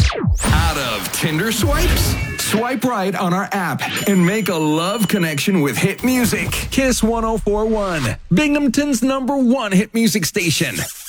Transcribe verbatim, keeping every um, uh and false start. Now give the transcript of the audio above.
Out of Tinder swipes? Swipe right on our app and make a love connection with hit music. Kiss one oh four point one, Binghamton's number one hit music station.